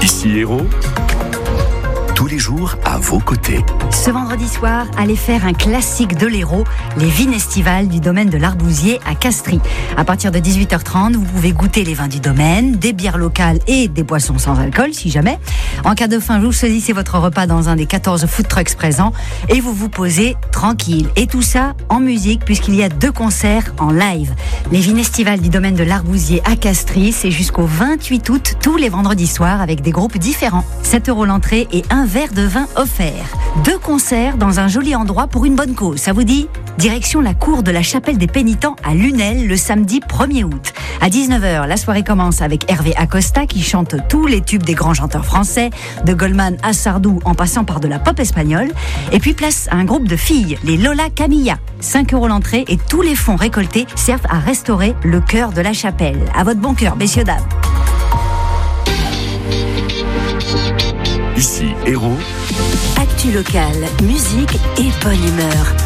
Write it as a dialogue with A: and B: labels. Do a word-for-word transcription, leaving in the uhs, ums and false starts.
A: Ici Héros, tous les jours à vos côtés.
B: Ce vendredi soir, allez faire un classique de l'Hérault, les vignes estivales du domaine de l'Arbousier à Castries. À partir de dix-huit heures trente, vous pouvez goûter les vins du domaine, des bières locales et des boissons sans alcool, si jamais. En cas de faim, vous choisissez votre repas dans un des quatorze food trucks présents et vous vous posez tranquille. Et tout ça en musique, puisqu'il y a deux concerts en live. Les vignes estivales du domaine de l'Arbousier à Castries, c'est jusqu'au vingt-huit août, tous les vendredis soirs, avec des groupes différents. sept euros l'entrée et un verre de vin offert. Deux concerts dans un joli endroit pour une bonne cause. Ça vous dit ? Direction la cour de la chapelle des pénitents à Lunel le samedi premier août. À dix-neuf heures, la soirée commence avec Hervé Acosta qui chante tous les tubes des grands chanteurs français, de Goldman à Sardou en passant par de la pop espagnole. Et puis place à un groupe de filles, les Lola Camilla. cinq euros l'entrée et tous les fonds récoltés servent à restaurer le chœur de la chapelle. À votre bon cœur, messieurs, dames.
A: Ici Héros.
C: Actu locale, musique et bonne humeur.